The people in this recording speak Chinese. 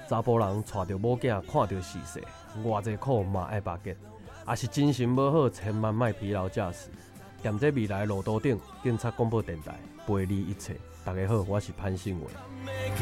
查甫人带着某囝看着视线，偌济苦嘛爱巴结，也是精神无好，千万莫疲劳驾驶。踮在未来路途顶，警察广播电台陪你一切。大家好，我是潘信伟。